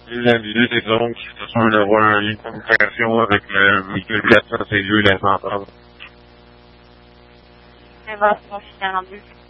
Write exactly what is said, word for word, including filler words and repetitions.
la visite et donc, je suis sûr d'avoir une communication avec le véhicule quatre cent deux et la cent trente. Prévention quarante-deux.